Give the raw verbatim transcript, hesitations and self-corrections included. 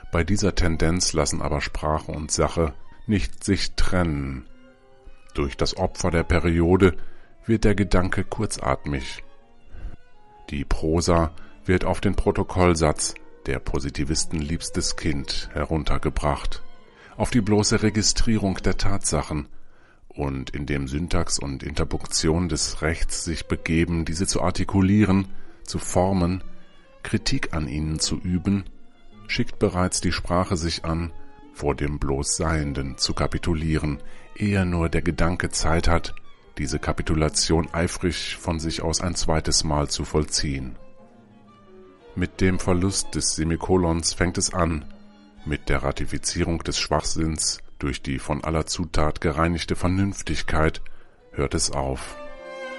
Bei dieser Tendenz lassen aber Sprache und Sache nicht sich trennen. Durch das Opfer der Periode wird der Gedanke kurzatmig. Die Prosa wird auf den Protokollsatz der Positivisten liebstes Kind heruntergebracht, auf die bloße Registrierung der Tatsachen und in dem Syntax und Interpunktion des Rechts sich begeben, diese zu artikulieren, zu formen, Kritik an ihnen zu üben, schickt bereits die Sprache sich an, vor dem bloß Seienden zu kapitulieren, ehe nur der Gedanke Zeit hat, diese Kapitulation eifrig von sich aus ein zweites Mal zu vollziehen. Mit dem Verlust des Semikolons fängt es an, mit der Ratifizierung des Schwachsinns durch die von aller Zutat gereinigte Vernünftigkeit hört es auf.